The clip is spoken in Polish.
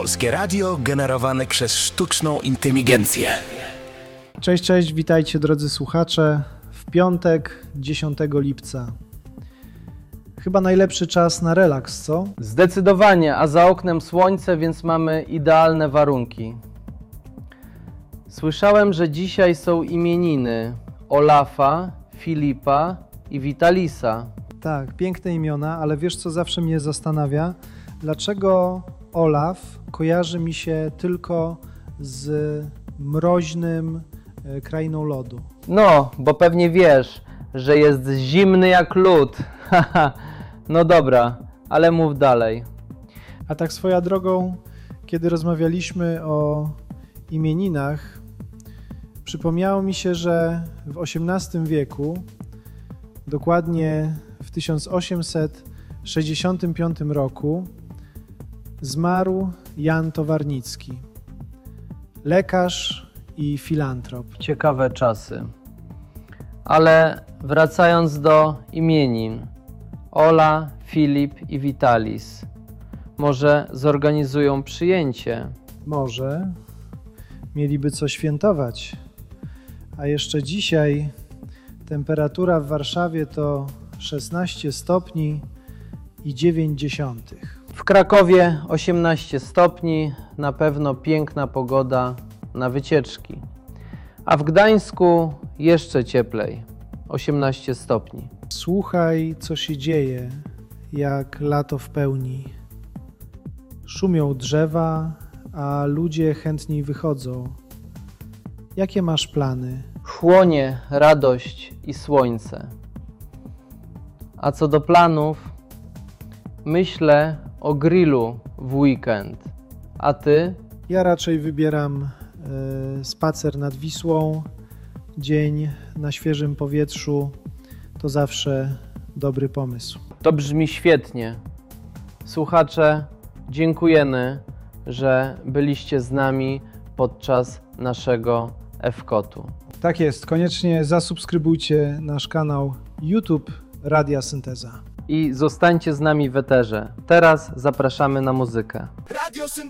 Polskie radio generowane przez sztuczną inteligencję. Cześć, witajcie drodzy słuchacze. W piątek, 10 lipca. Chyba najlepszy czas na relaks, co? Zdecydowanie, a za oknem słońce, więc mamy idealne warunki. Słyszałem, że dzisiaj są imieniny Olafa, Filipa i Vitalisa. Tak, piękne imiona, ale wiesz co zawsze mnie zastanawia? Dlaczego Olaf kojarzy mi się tylko z mroźnym krainą lodu? No, bo pewnie wiesz, że jest zimny jak lód. No dobra, ale mów dalej. A tak swoją drogą, kiedy rozmawialiśmy o imieninach, przypomniało mi się, że w XVIII wieku, dokładnie w 1865 roku, zmarł Jan Towarnicki, lekarz i filantrop. Ciekawe czasy. Ale wracając do imienin, Ola, Filip i Vitalis, może zorganizują przyjęcie? Może mieliby co świętować. A jeszcze dzisiaj temperatura w Warszawie to 16 stopni i 9 dziesiątych. W Krakowie 18 stopni, na pewno piękna pogoda na wycieczki. A w Gdańsku jeszcze cieplej, 18 stopni. Słuchaj, co się dzieje, jak lato w pełni. Szumią drzewa, a ludzie chętniej wychodzą. Jakie masz plany? Chłonie radość i słońce. A co do planów, myślę o grillu w weekend. A ty? Ja raczej wybieram spacer nad Wisłą, dzień na świeżym powietrzu. To zawsze dobry pomysł. To brzmi świetnie. Słuchacze, dziękujemy, że byliście z nami podczas naszego F-Kotu. Tak jest, koniecznie zasubskrybujcie nasz kanał YouTube Radia Synteza. I zostańcie z nami w eterze. Teraz zapraszamy na muzykę.